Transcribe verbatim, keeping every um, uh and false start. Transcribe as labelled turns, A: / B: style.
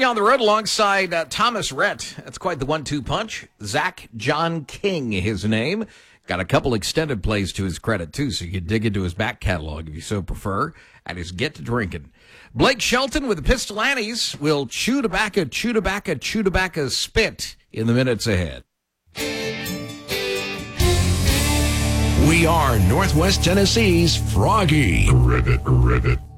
A: Journey on the road alongside uh, Thomas Rhett. That's quite the one two punch. Zach John King, his name. Got a couple extended plays to his credit, too, so you can dig into his back catalog if you so prefer. At his Get to Drinking. Blake Shelton with the Pistol Annies will chew tobacco, chew tobacco, chew tobacco, spit in the minutes ahead.
B: We are Northwest Tennessee's Froggy.
C: Ribbit, ribbit.